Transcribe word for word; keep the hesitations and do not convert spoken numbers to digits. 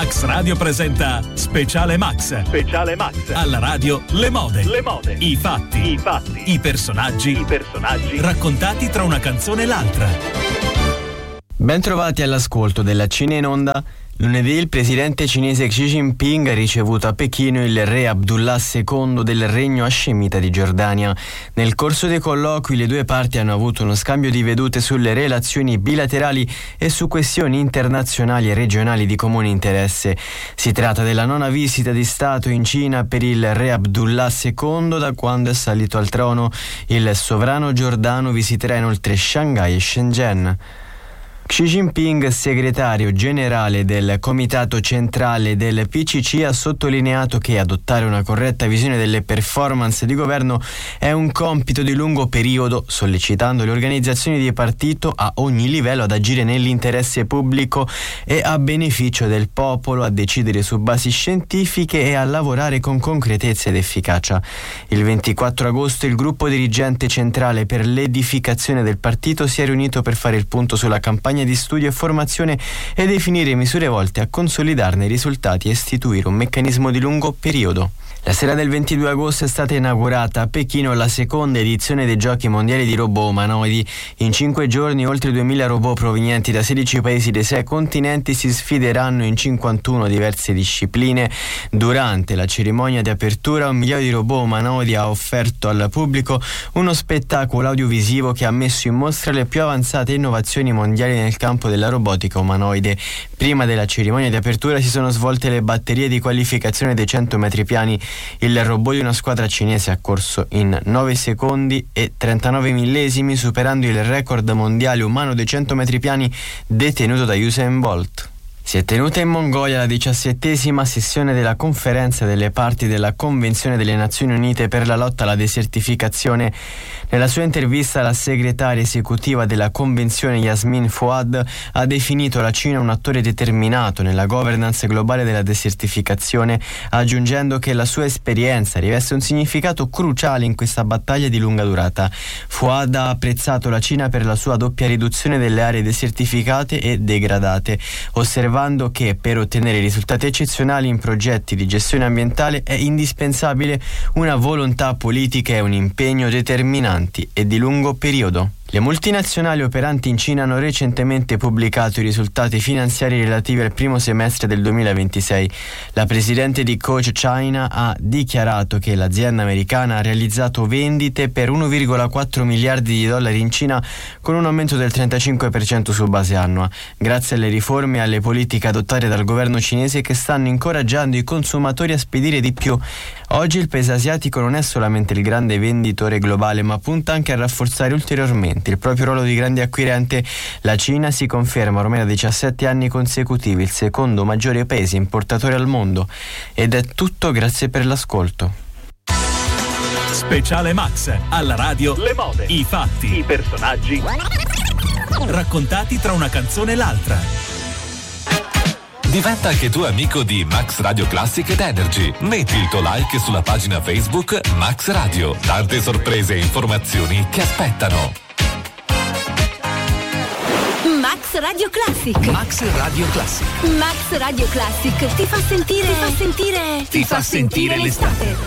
Max Radio presenta Speciale Max. Speciale Max. Alla radio le mode. Le mode. I fatti. I fatti. I personaggi. I personaggi. Raccontati tra una canzone e l'altra. Bentrovati all'ascolto della Cine in Onda. Lunedì il presidente cinese Xi Jinping ha ricevuto a Pechino il re Abdullah secondo del regno hascemita di Giordania. Nel corso dei colloqui le due parti hanno avuto uno scambio di vedute sulle relazioni bilaterali e su questioni internazionali e regionali di comune interesse. Si tratta della nona visita di Stato in Cina per il re Abdullah secondo da quando è salito al trono. Il sovrano giordano visiterà inoltre Shanghai e Shenzhen. Xi Jinping, segretario generale del Comitato Centrale del P C C, ha sottolineato che adottare una corretta visione delle performance di governo è un compito di lungo periodo, sollecitando le organizzazioni di partito a ogni livello ad agire nell'interesse pubblico e a beneficio del popolo, a decidere su basi scientifiche e a lavorare con concretezza ed efficacia. Il ventiquattro agosto il gruppo dirigente centrale per l'edificazione del partito si è riunito per fare il punto sulla campagna di studio e formazione e definire misure volte a consolidarne i risultati e istituire un meccanismo di lungo periodo. La sera del ventidue agosto è stata inaugurata a Pechino la seconda edizione dei Giochi Mondiali di Robot Umanoidi. In cinque giorni oltre duemila robot provenienti da sedici paesi dei sei continenti si sfideranno in cinquantuno diverse discipline. Durante la cerimonia di apertura un migliaio di robot umanoidi ha offerto al pubblico uno spettacolo audiovisivo che ha messo in mostra le più avanzate innovazioni mondiali nel campo della robotica umanoide. Prima della cerimonia di apertura si sono svolte le batterie di qualificazione dei cento metri piani. Il robot di una squadra cinese ha corso in nove secondi e trentanove millesimi, superando il record mondiale umano dei cento metri piani detenuto da Usain Bolt. Si è tenuta in Mongolia la diciassettesima sessione della conferenza delle parti della Convenzione delle Nazioni Unite per la lotta alla desertificazione. Nella sua intervista la segretaria esecutiva della Convenzione Yasmin Fouad ha definito la Cina un attore determinato nella governance globale della desertificazione, aggiungendo che la sua esperienza riveste un significato cruciale in questa battaglia di lunga durata. Fouad ha apprezzato la Cina per la sua doppia riduzione delle aree desertificate e degradate, osservando che per ottenere risultati eccezionali in progetti di gestione ambientale è indispensabile una volontà politica e un impegno determinanti e di lungo periodo. Le multinazionali operanti in Cina hanno recentemente pubblicato i risultati finanziari relativi al primo semestre del duemilaventisei. La presidente di Coach China ha dichiarato che l'azienda americana ha realizzato vendite per uno virgola quattro miliardi di dollari in Cina, con un aumento del trentacinque per cento su base annua, grazie alle riforme e alle politiche adottate dal governo cinese che stanno incoraggiando i consumatori a spedire di più. Oggi il paese asiatico non è solamente il grande venditore globale, ma punta anche a rafforzare ulteriormente il proprio ruolo di grande acquirente. La Cina si conferma ormai da diciassette anni consecutivi il secondo maggiore paese importatore al mondo. Ed è tutto, grazie per l'ascolto. Speciale Max. Alla radio Le mode. I fatti. I personaggi. Raccontati tra una canzone e l'altra. Diventa anche tu amico di Max Radio Classic ed Energy. Metti il tuo like sulla pagina Facebook Max Radio. Tante sorprese e informazioni ti aspettano. Max Radio Classic. Max Radio Classic. Max Radio Classic ti fa sentire. Ti fa sentire. Ti fa sentire l'estate.